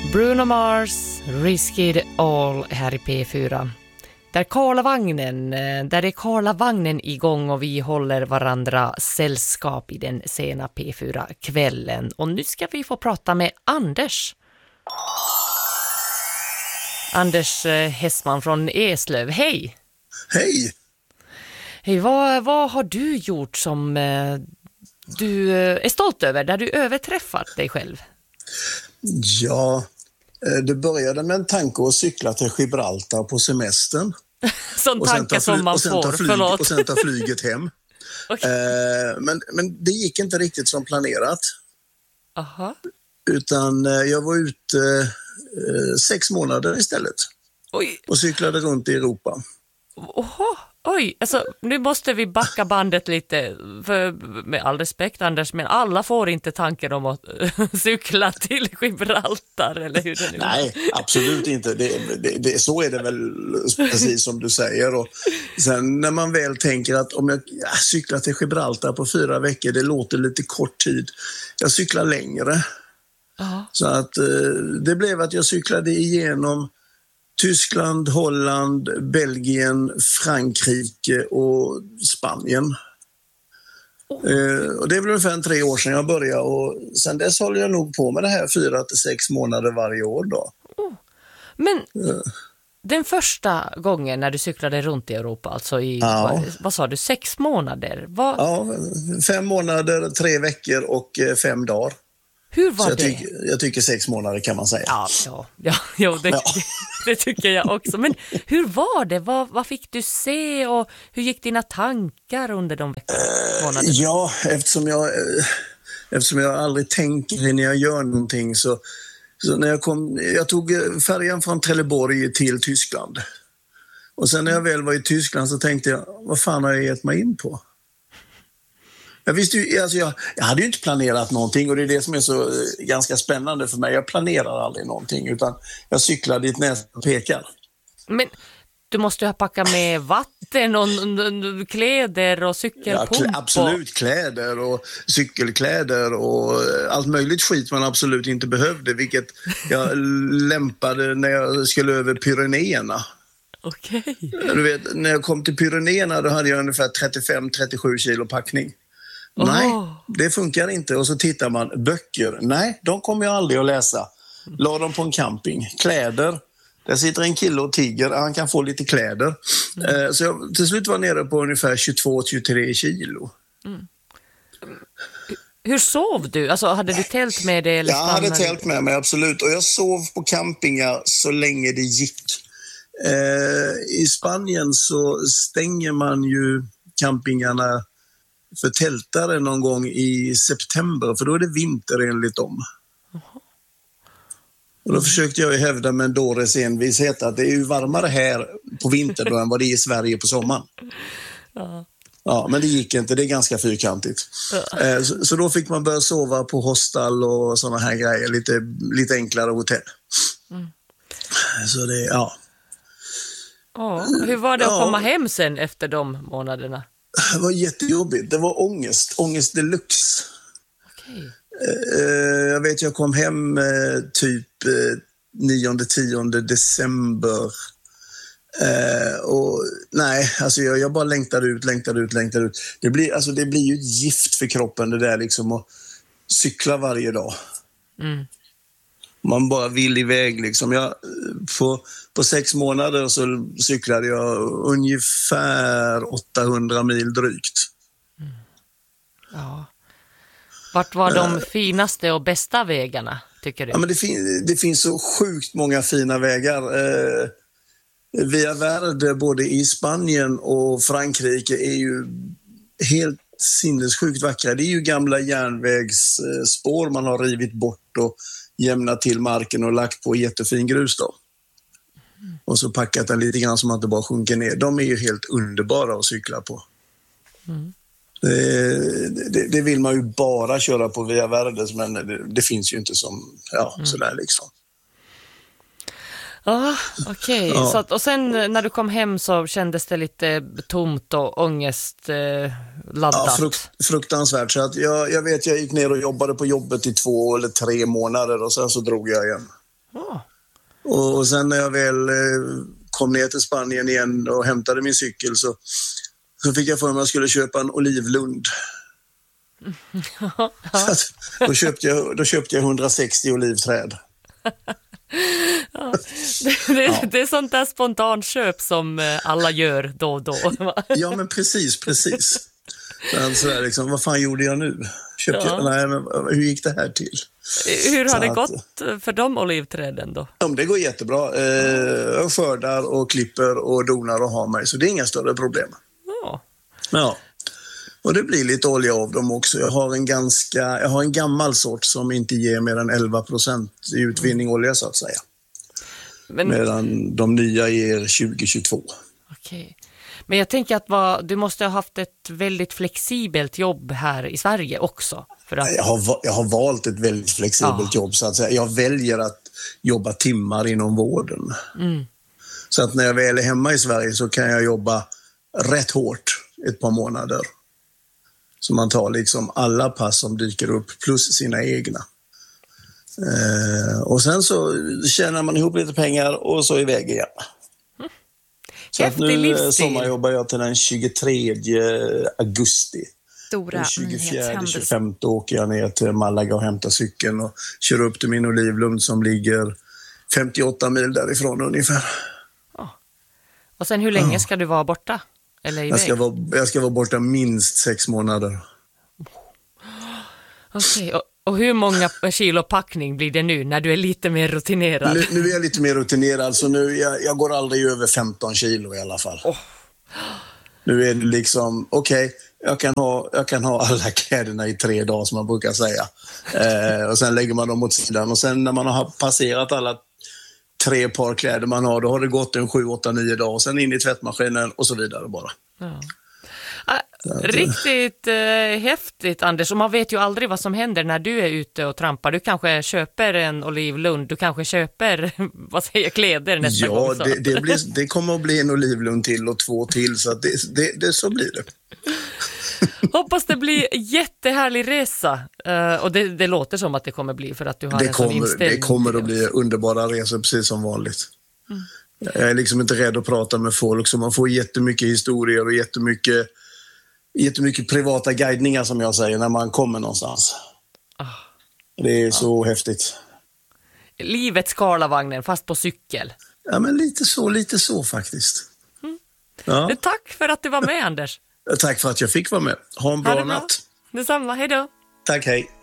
Bruno Mars, Risk It All här i P4. Där är Karlavagnen igång och vi håller varandra sällskap i den sena P4-kvällen. Och nu ska vi få prata med Anders. Anders Hessman från Eslöv. Hej! Hej! Hej, vad har du gjort som du är stolt över, där du överträffat dig själv? Ja, det började med en tanke att cykla till Gibraltar på semestern. Sån tanke som man får, förlåt. Och sen ta flyget hem. Okay. Men det gick inte riktigt som planerat. Aha. Utan jag var ute 6 månader istället. Oj. Och cyklade runt i Europa. Oho. Oj, alltså nu måste vi backa bandet lite, för med all respekt Anders, men alla får inte tanken om att cykla till Gibraltar, eller hur det nu är. Nej, absolut inte. Så är det väl precis som du säger. Och sen när man väl tänker att om jag cyklar till Gibraltar på 4 veckor, det låter lite kort tid. Jag cyklar längre. Aha. Så att det blev att jag cyklade igenom Tyskland, Holland, Belgien, Frankrike och Spanien. Och det är väl ungefär 3 år sedan jag började och sen dess håller jag nog på med det här 4 till 6 månader varje år då. Men den första gången när du cyklade runt i Europa, alltså i, vad sa du, 6 månader? Ja, 5 månader, 3 veckor och 5 dagar. Hur var det? Jag tycker 6 månader kan man säga. Det tycker jag också. Men hur var det? Vad fick du se och hur gick dina tankar under de månaderna? Ja, eftersom jag aldrig tänker när jag gör någonting så när jag tog färjan från Trelleborg till Tyskland. Och sen när jag väl var i Tyskland så tänkte jag, vad fan har jag gett mig in på? Jag visste ju, alltså jag hade ju inte planerat någonting och det är det som är så ganska spännande för mig. Jag planerar aldrig någonting utan jag cyklar dit nästan pekar. Men du måste ju ha packat med vatten och kläder och cykelpump. Ja, absolut, kläder och cykelkläder och allt möjligt skit man absolut inte behövde, vilket jag lämpade när jag skulle över Pyrenéerna. Okej. Du vet, när jag kom till Pyrenéerna då hade jag ungefär 35-37 kilo packning. Nej, det funkar inte. Och så tittar man, böcker. Nej, de kommer jag aldrig att läsa. La dem på en camping. Kläder. Där sitter en kille och tigger. Han kan få lite kläder. Så jag till slut var nere på ungefär 22-23 kilo. Hur sov du? Alltså, hade du tält med dig? Eller jag hade tält med mig, absolut. Och jag sov på campingar så länge det gick. I Spanien så stänger man ju campingarna för tältare någon gång i september, för då är det vinter enligt dem. Och då försökte jag hävda med en dåres envishet att det är ju varmare här på vintern då än vad det är i Sverige på sommaren. Ja, men det gick inte, det är ganska fyrkantigt. Så då fick man börja sova på hostel och sådana här grejer, lite enklare hotell. Så det, hur var det att komma hem sen efter de månaderna? Det var jättejobbigt. Det var ångest deluxe. Okay. Jag vet, jag kom hem typ 9-10 december. Och nej, alltså jag bara längtade ut. Det blir ju ett gift för kroppen det där liksom att cykla varje dag. Man bara vill iväg liksom. På 6 månader så cyklade jag ungefär 800 mil drygt. Ja. Vart var de finaste och bästa vägarna, tycker du? Ja, men det finns så sjukt många fina vägar. Via Verde, både i Spanien och Frankrike, är ju helt sinnessjukt vackra. Det är ju gamla järnvägsspår man har rivit bort och jämnat till marken och lagt på jättefin grus då. Och så packat den lite grann så man inte bara sjunker ner. De är ju helt underbara att cykla på. Det vill man ju bara köra på Via Verdes, men det finns ju inte som sådär liksom. Okej. Ja. Och sen när du kom hem så kändes det lite tomt och ångest laddat. Ja, fruktansvärt. Så att jag gick ner och jobbade på jobbet i 2 eller 3 månader och sen så drog jag igen. Oh. Och sen när jag väl kom ner till Spanien igen och hämtade min cykel så fick jag för mig att jag skulle köpa en olivlund. Då köpte jag 160 olivträd. Ja. Det är sånt där spontanköp som alla gör då och då. Ja, men precis. Så liksom, vad fan gjorde jag nu? Hur gick det här till? Hur har det gått för de olivträden då? Det går jättebra. Jag skördar och klipper och donar och har mig, så det är inga större problem. Ja. Och det blir lite olja av dem också. Jag har en gammal sort som inte ger mer än 11% i utvinning olja, så att säga. Medan de nya ger 20-22. Okej. Men jag tänker att du måste ha haft ett väldigt flexibelt jobb här i Sverige också. För att... jag har valt ett väldigt flexibelt jobb, så att säga. Jag väljer att jobba timmar inom vården. Så att när jag väl är hemma i Sverige så kan jag jobba rätt hårt ett par månader. Så man tar liksom alla pass som dyker upp plus sina egna. Och sen så tjänar man ihop lite pengar och så iväg igen. Så att nu sommarjobbar jag till den 23 augusti. Stora den 24-25 åker jag ner till Malaga och hämtar cykeln och kör upp till min olivlund som ligger 58 mil därifrån ungefär. Och sen hur länge ska du vara borta? Eller jag ska vara borta minst 6 månader. Okej, och hur många kilo packning blir det nu när du är lite mer rutinerad? Nu är jag lite mer rutinerad, så nu jag går aldrig över 15 kilo i alla fall. Nu är det liksom, okej, jag kan ha alla kläderna i 3 dagar som man brukar säga. Och sen lägger man dem åt sidan. Och sen när man har passerat alla 3 par kläder man har, då har det gått en 7, 8, 9 dagar. Och sen in i tvättmaskinen och så vidare bara. Ja. Riktigt häftigt, Anders. Och man vet ju aldrig vad som händer när du är ute och trampar. Du kanske köper en olivlund, du kanske köper kläder nästa gång. Ja, det kommer att bli en olivlund till och 2 till, så att det så blir det. Hoppas det blir jättehärlig resa. Och det låter som att det kommer bli, för att du har en sån inställning. Det kommer att bli underbara resor precis som vanligt. Jag är liksom inte rädd att prata med folk, så man får jättemycket historier och jättemycket privata guidningar, som jag säger, när man kommer någonstans. Det är så häftigt. Livets Karlavagnen fast på cykel. Ja, men lite så faktiskt. Ja. Tack för att du var med, Anders. Tack för att jag fick vara med. Ha en bra natt. Detsamma, hej då. Tack, hej.